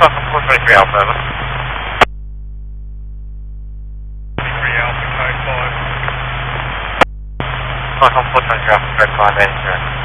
Stockholm 423 Alpha, over. 3 Alpha, code 5. Stockholm 423 Alpha, code 5, 8,